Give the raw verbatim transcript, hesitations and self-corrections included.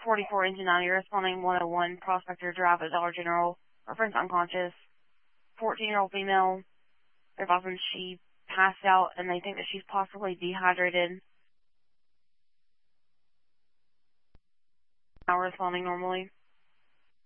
forty-four engine ninety, responding one oh one, Prospector Drive at Dollar General. Reference unconscious. fourteen-year-old female. They're advising she passed out and they think that she's possibly dehydrated. Now responding normally.